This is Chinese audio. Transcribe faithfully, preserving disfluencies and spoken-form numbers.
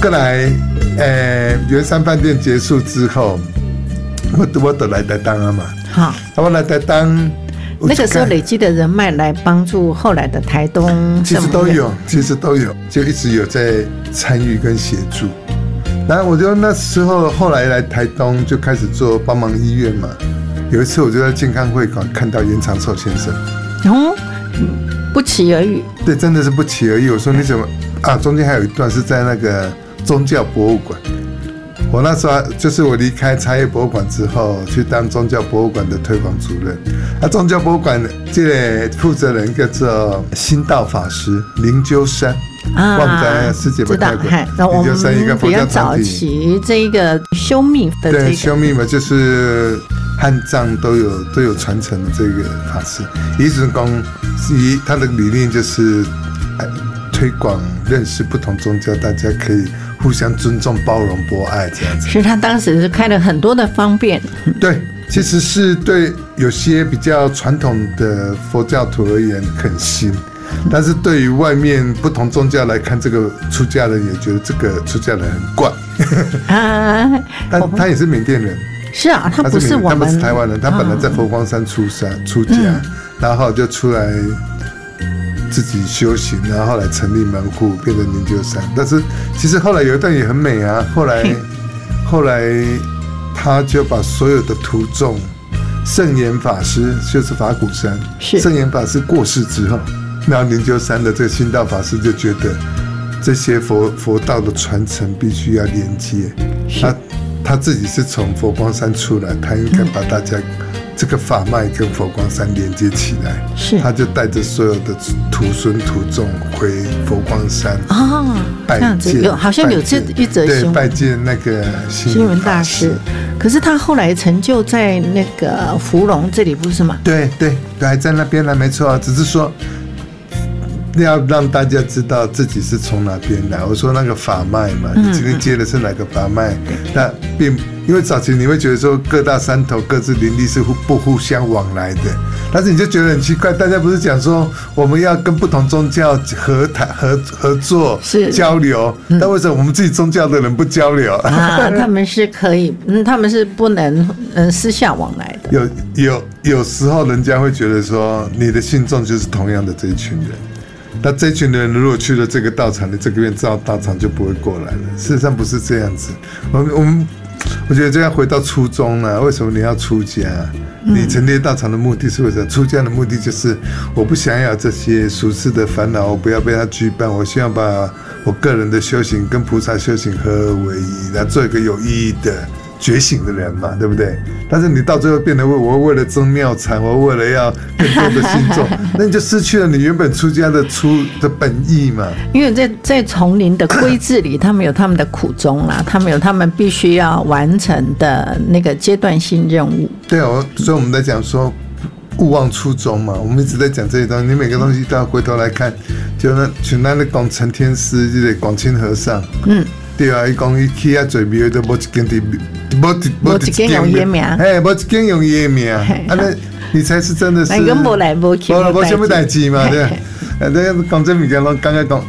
后来，呃，圆山饭店结束之后，我我都来台东啊嘛。 好， 我来台东。 那个时候累积的人脉来帮助后来的台东， 其实都有，其实都有，就一直有在参与跟协助。然后我就那时候后来来台东就开始做帮忙医院嘛。有一次我就在健康会馆看到严长寿先生， 哦，不期而遇。对， 真的是不期而遇。我说你怎么啊？中间还有一段是在那个宗教博物馆。我那时候就是我离开茶叶博物馆之后，去当宗教博物馆的推广主任。啊，宗教博物馆这个负责人叫做新道法师灵鹫山。啊，我们在世界不太过。 然后我们比较早期这一个修密的这个， 对，修密嘛，就是汉藏都有都有传承的这个法师。一直讲，以他的理念就是推广认识不同宗教，大家可以互相尊重、包容、博爱这样子。 其实他当时是开了很多的方便。 对，其实是对有些比较传统的佛教徒而言很新。但是对于外面不同宗教来看，这个出家人也觉得这个出家人很怪啊。但他也是缅甸人， 是啊，他不是我们， 他不是台湾人，他本来在佛光山出山出家，嗯、然后就出来自己修行，然后后来成立门户，变成灵鹫山。但是其实后来有一段也很美啊，后来后来他就把所有的徒众，圣严法师就是法鼓山，圣严法师过世之后。然后灵鹫山的这个新道法师就觉得这些佛佛道的传承必须要连接，他他自己是从佛光山出来，他应该把大家这个法脉跟佛光山连接起来，是他就带着所有的徒孙徒众回佛光山啊，拜见， 有好像有这一则新闻， 对，拜见那个星云大师。可是他后来成就在那个芙蓉这里，不是吗？ 对对对，还在那边呢，没错，只是说。要让大家知道自己是从哪边来。我说那个法脉嘛，你今天接的是哪个法脉？那并因为早期你会觉得说各大山头各自林立是不互相往来的，但是你就觉得很奇怪，大家不是讲说我们要跟不同宗教合谈合合作交流，但为什么我们自己宗教的人不交流啊？他们是可以，嗯，他们是不能嗯私下往来的。 有有有时候人家会觉得说你的信众就是同样的这一群人。那这群人如果去了这个道场，你这个边造道场就不会过来了。事实上不是这样子。我们我们我觉得这样回到初衷了、啊。为什么你要出家？你成立道场的目的是为什么？出家的目的就是我不想要这些俗世的烦恼，我不要被他羁绊。我希望把我个人的修行跟菩萨修行合而为一，来做一个有意义的觉醒的人嘛，对不对？但是你到最后变得我为了争庙产，我为了要更多的信众，那你就失去了你原本出家的出的本意嘛。 因为在在丛林的规制里，他们有他们的苦衷啦，他们有他们必须要完成的那个阶段性任务。 对哦，所以我们在讲说勿忘初衷嘛，我们一直在讲这些东西，你每个东西都要回头来看。就那像咱咧讲陈天师，这个广清和尚，嗯。对啊，伊讲伊去遐做庙都无一间伫， 无无一间用伊的名， 嘿，无一间用伊的名，啊，那你才是真的是。 那个无来无去， 无无什么代志嘛，对。啊，这讲这物件拢刚刚讲